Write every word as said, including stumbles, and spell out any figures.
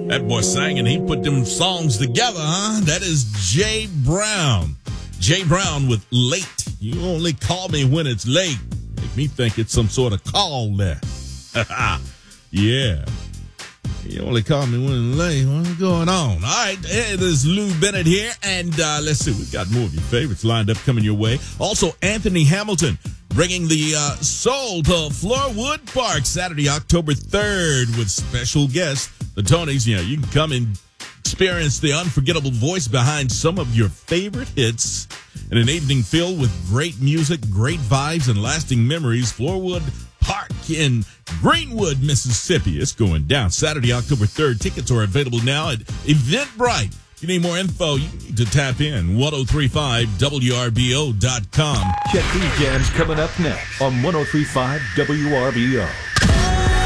That boy sang and he put them songs together, huh? That is Jay Brown. Jay Brown with Late. You only call me when it's late. Make me think it's some sort of call there. Yeah. You only call me when it's late. What's going on? All right, it is Lou Bennett here. And uh, let's see, we've got more of your favorites lined up coming your way. Also, Anthony Hamilton bringing the uh, soul to Floorwood Park Saturday, October third with special guests, the Tonys. You know, you can come and experience the unforgettable voice behind some of your favorite hits in an evening filled with great music, great vibes, and lasting memories. Floorwood Park in Greenwood, Mississippi. It's going down Saturday, October third. Tickets are available now at Eventbrite. If you need more info, you need to tap in ten thirty-five W R B O dot com. Check these jams coming up next on ten thirty-five W R B O.